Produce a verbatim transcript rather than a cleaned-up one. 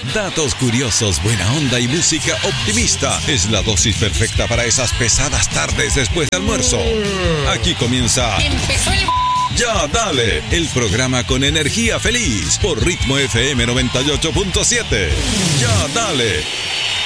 Datos curiosos, buena onda y música optimista. Es la dosis perfecta para esas pesadas tardes después de almuerzo. Aquí comienza... Empezó el... Ya Dale, el programa con energía feliz por Ritmo F M noventa y ocho punto siete. Ya Dale.